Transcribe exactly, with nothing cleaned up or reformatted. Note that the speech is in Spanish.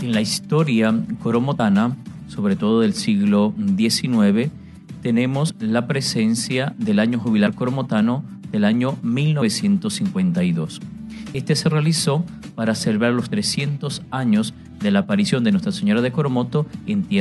En la historia coromotana, sobre todo del siglo diecinueve, tenemos la presencia del año jubilar coromotano del año mil novecientos cincuenta y dos. Este se realizó para celebrar los trescientos años de la aparición de Nuestra Señora de Coromoto en tierra